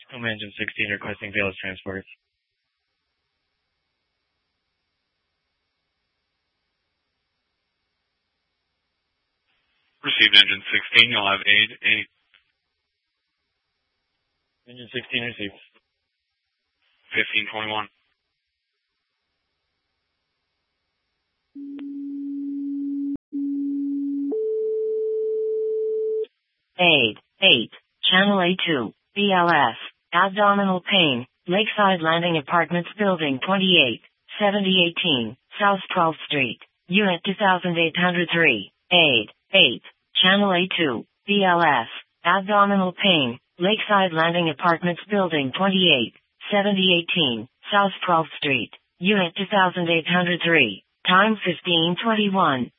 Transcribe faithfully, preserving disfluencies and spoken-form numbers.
Home engine sixteen requesting Velos transport. Received engine sixteen, you'll have aid eight. Engine sixteen received. fifteen twenty-one. eight, eight, Channel A two, B L S, abdominal pain, Lakeside Landing Apartments Building twenty-eight, seventy eighteen, South twelfth Street, Unit two thousand eight hundred three, eight, eight, Channel A two, B L S, abdominal pain, Lakeside Landing Apartments Building twenty-eight, seventy eighteen, South twelfth Street, Unit two thousand eight hundred three, time fifteen twenty-one.